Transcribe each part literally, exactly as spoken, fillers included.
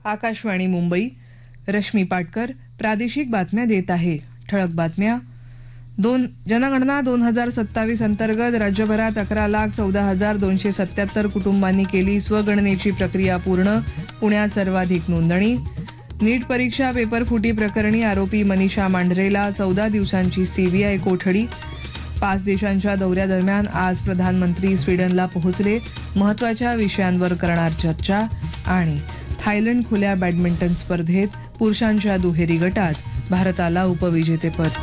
आकाशवाणी मुंबई. रश्मी पाटकर प्रादेशिक बातम्या देत आहे. ठळक बातम्या. दोन जनगणना दोन हजार सत्तावीस अंतर्गत राज्यभरात अकरा लाख चौदा हजार दोनशे सत्याहत्तर कुटुंबांनी केली स्वगणनेची प्रक्रिया पूर्ण. पुण्यात सर्वाधिक नोंदणी. नीट परीक्षा पेपरफुटी प्रकरणी आरोपी मनीषा मांढरेला चौदा दिवसांची सीबीआय कोठडी. पाच देशांच्या दौऱ्यादरम्यान आज प्रधानमंत्री स्वीडनला पोहोचले. महत्त्वाच्या विषयांवर करणार चर्चा. आणि थायलंड खुल्या बॅडमिंटन स्पर्धेत पुरुषांच्या दुहेरी गटात भारताला उपविजेतेपद.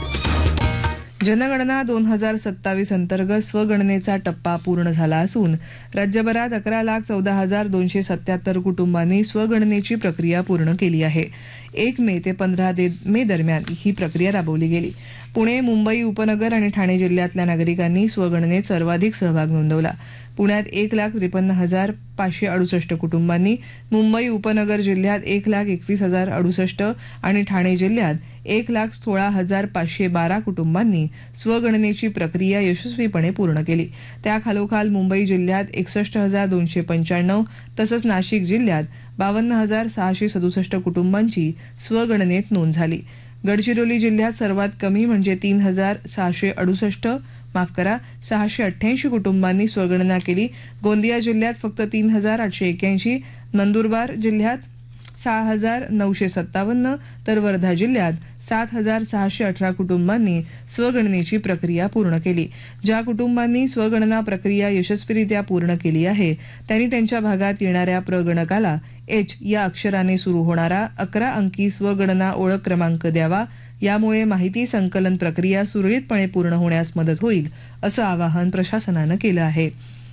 जनगणना दोन हजार सत्तावीस अंतर्गत स्वगणनेचा टप्पा पूर्ण झाला असून राज्यभरात अकरा लाख चौदा हजार दोनशे सत्याहत्तर कुटुंबांनी स्वगणनेची प्रक्रिया पूर्ण केली आहे. एक मे ते पंधरा मे दरम्यान ही प्रक्रिया राबवली गेली. पुणे, मुंबई उपनगर आणि ठाणे जिल्ह्यातल्या नागरिकांनी स्वगणनेत सर्वाधिक सहभाग नोंदवला. पुण्यात एक लाख त्रेपन्न हजार पाचशे अडुसष्ट कुटुंबांनी, मुंबई उपनगर जिल्ह्यात एक लाख एकवीस हजार अडुसष्ट आणि ठाणे जिल्ह्यात एक लाख सोळा हजार पाचशे बारा कुटुंबांनी स्वगणनेची प्रक्रिया यशस्वीपणे पूर्ण केली. त्याखालोखाल मुंबई जिल्ह्यात एकसष्ट हजार दोनशे पंच्याण्णव तसंच नाशिक जिल्ह्यात बावन्न हजार सहाशे सदुसष्ट कुटुंबांची स्वगणनेत नोंद झाली. गडचिरोली जिल्ह्यात सर्वात कमी म्हणजे तीन हजार सहाशे अडुसष्ट माफ करा सहाशे अठ्ठ्याऐंशी कुटुंबांनी स्वगणना केली. गोंदिया जिल्ह्यात फक्त तीन हजार आठशे एक्याऐंशी, नंदुरबार जिल्ह्यात सहा हजार नऊशे सत्तावन्न तर वर्धा जिल्ह्यात सात हजार सहाशे अठरा कुटुंबांनी स्वगणनेची प्रक्रिया पूर्ण केली. ज्या कुटुंबांनी स्वगणना प्रक्रिया यशस्वीरित्या पूर्ण केली आहे त्यांनी त्यांच्या भागात येणाऱ्या प्रगणकाला एच या अक्षराने सुरू होणारा अकरा अंकी स्वगणना ओळख क्रमांक द्यावा. यामुळे माहिती संकलन प्रक्रिया सुरळीतपणे पूर्ण होण्यास मदत होईल असं आवाहन प्रशासनानं केलं आहे.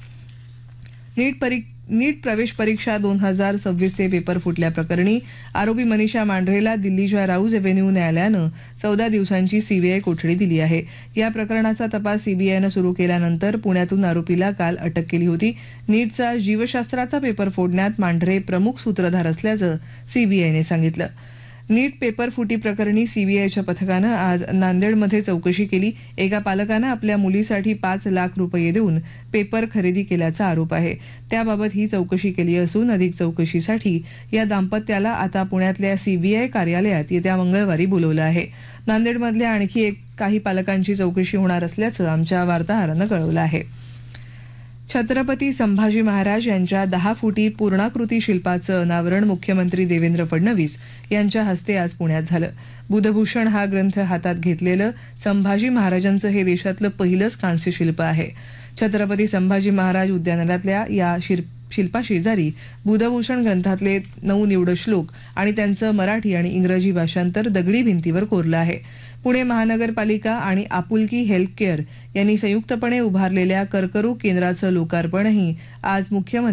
नीट परी नीट प्रवेश परीक्षा दोन हजार सव्वीसचे पेपर फुटल्या प्रकरणी आरोपी मनीषा मांढरेला दिल्लीच्या राऊज एव्हेन्यू न्यायालयानं चौदा दिवसांची सीबीआय कोठडी दिली आहे. या प्रकरणाचा तपास सीबीआयनं सुरू केल्यानंतर पुण्यातून आरोपीला काल अटक केली होती. नीटचा जीवशास्त्राचा पेपर फोडण्यात मांढरे प्रमुख सूत्रधार असल्याचं सीबीआयने सांगितलं. नीट पेपर फुटी प्रकरणी सीबीआयच्या पथकानं आज नांदेडमध्ये चौकशी केली. एका पालकानं आपल्या मुलीसाठी पाच लाख रुपये देऊन पेपर खरेदी केल्याचा आरोप आहे. त्याबाबत ही चौकशी केली असून अधिक चौकशीसाठी या दाम्पत्याला आता पुण्यातल्या सीबीआय कार्यालयात येत्या मंगळवारी बोलवलं आहे. नांदेडमधल्या आणखी एक काही पालकांची चौकशी होणार असल्याचं आमच्या वार्ताहरानं कळवलं आहे. छत्रपती संभाजी महाराज यांच्या दहा फुटी पूर्णाकृती शिल्पाचं अनावरण मुख्यमंत्री देवेंद्र फडणवीस यांच्या हस्ते आज पुण्यात झालं. बुधभूषण हा ग्रंथ हातात घेतलेलं संभाजी महाराजांचं हे देशातलं पहिलंच कांस्य शिल्प आहे. छत्रपती संभाजी महाराज उद्यानातल्या या शिल्पाशेजारी बुधभूषण ग्रंथातले नऊ निवड श्लोक आणि त्यांचं मराठी आणि इंग्रजी भाषांतर दगडी भिंतीवर कोरलं आहे. पुणे महानगरपालिका आणि आपुलकी हेल्थ केअर यांनी संयुक्तपणे उभारलेल्या कर्करोग केंद्राचं लोकार्पणही आज मुख्यमंत्री